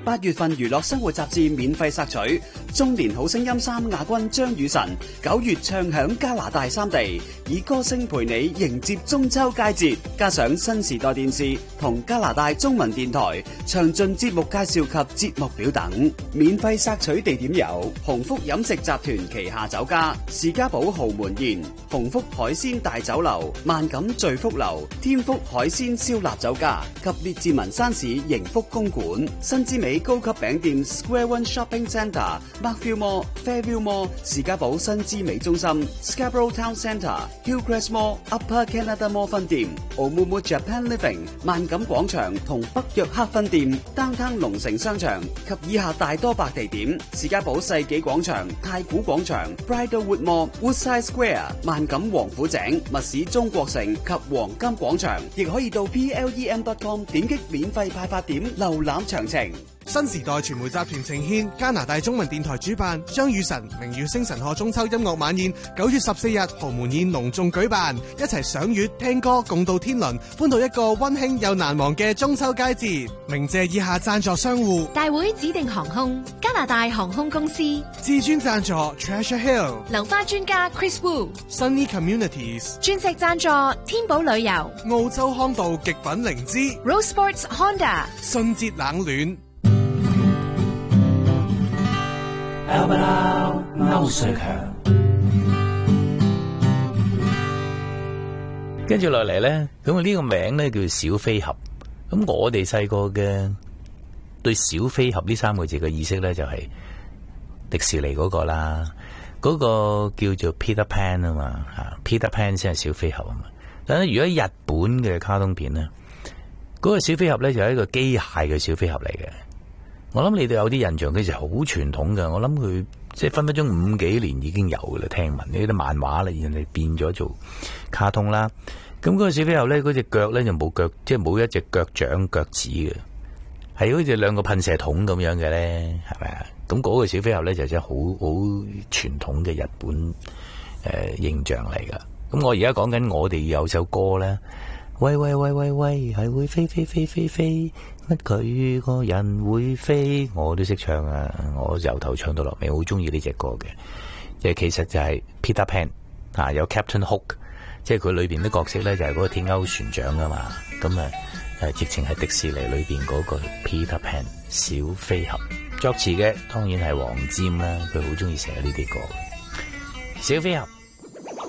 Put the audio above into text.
8月份娛樂生活雜誌免費索取，中年好聲音3亞軍張雨晨9月唱響加拿大3地，以歌聲陪你迎接中秋佳節，加上新時代電視同加拿大中文電台詳盡節目介紹及節目表等。免費索取地點有鴻福飲食集團旗下酒家、士嘉堡豪門宴、鴻福海鮮大酒樓、萬錦聚福樓、天福海鮮燒臘酒家及列治文山市盈福公館、新之美高級餅店 Square One Shopping Centre、Markville Mall、Fairview Mall、士嘉堡新之美中心、Scarborough Town Centre、Hillcrest Mall、Upper Canada Mall 分店、Omumu Japan Living、萬錦廣場同北約克分店、Downtown 龍城商場及以下大多白地點：士嘉堡世紀廣場、太古廣場、Bridlewood Mall、Woodside Square、萬錦王府井、密市中國城及黃金廣場，亦可以到 plem.com 點擊免費派發點瀏覽詳情。 新時代傳媒集團呈獻加拿大中文電台主辦張雨晨明月星辰賀中秋音樂晚宴，9月14日豪門宴隆重舉辦，一齊賞月聽歌共度天倫，歡度一個溫馨又難忘嘅中秋佳節。鳴謝以下贊助商戶： 大會指定航空、加拿大航空公司、 至尊贊助 Treasure Hill、 流花專家 Chris Wu、Sunny Communities、 鑽石贊助天寶旅遊、 澳洲康道極品靈芝、 Rose Sports Honda、 信捷冷暖。 歐瑞強，跟住落嚟咧，咁呢個名咧叫小飛俠。咁我哋細個嘅對小飛俠呢3個字嘅意識咧，就係迪士尼嗰個啦，嗰個叫做 Peter Pan 啊嘛，吓 Peter Pan 先係小飛俠啊嘛。但係如果日本嘅卡通片咧，嗰個小飛俠咧就係一個機械嘅小飛俠嚟嘅。我諗你哋有啲印象，佢就好傳統嘅。我諗佢即係分分鐘50幾年已經有嘅啦。聽聞呢啲漫畫啦，人哋變咗做卡通啦。咁嗰個小飛俠咧，嗰隻腳咧就冇腳，即係冇一隻腳掌腳趾嘅，係好似2個噴射筒咁樣嘅咧，係咪啊？咁嗰個小飛俠咧就真係好傳統嘅日本形象嚟噶。咁我而家講緊我哋有首歌咧，喂喂喂喂喂，係會飛飛飛飛飛。乜佢個人會飛，我都識唱啊！我由頭唱到落尾，好中意呢隻歌嘅。其實就係 Peter Pan 啊，有 Captain Hook， 即係佢裏邊啲角色咧就係嗰個天鈎船長啊嘛。咁直情係迪士尼裏邊嗰個 Peter Pan 小飛俠。作詞嘅當然係黃霑啦，佢好中意寫呢啲歌。小飛俠。